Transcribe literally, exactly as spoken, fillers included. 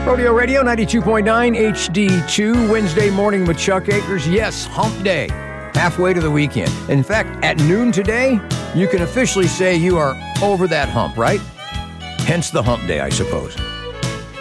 Rodeo Radio ninety-two point nine H D two, Wednesday morning with Chuck Akers. Yes, hump day, halfway to the weekend. In fact, at noon today, you can officially say you are over that hump, right? Hence the hump day, I suppose.